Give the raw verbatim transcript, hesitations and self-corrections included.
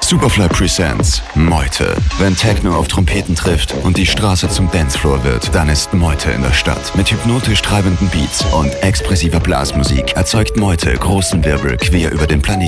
Superfly Presents Meute. Wenn Techno auf Trompeten trifft und die Straße zum Dancefloor wird, dann ist Meute in der Stadt. Mit hypnotisch treibenden Beats und expressiver Blasmusik erzeugt Meute großen Wirbel quer über den Planeten.